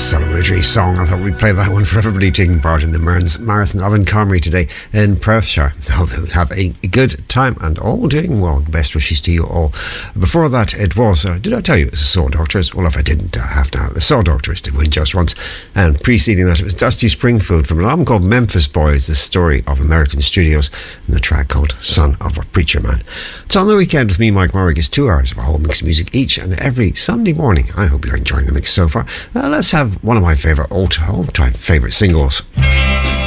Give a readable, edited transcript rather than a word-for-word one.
celebratory song. I thought we'd play that one for everybody taking part in the Mearns Marathon of Incarmary today in Perthshire. I hope they have a good time and all doing well. Best wishes to you all. Before that, it was, did I tell you it was the Saw Doctors? Well, if I didn't, I have now. The Saw Doctors did win just once. And preceding that, it was Dusty Springfield from an album called Memphis Boys, the story of American studios, and the track called Son of a Preacher Man. It's on the weekend with me, Mike Morrick. It's 2 hours of whole mix of music each and every Sunday morning. I hope you're enjoying the mix so far. Let's have one of my favourite all-time favourite singles.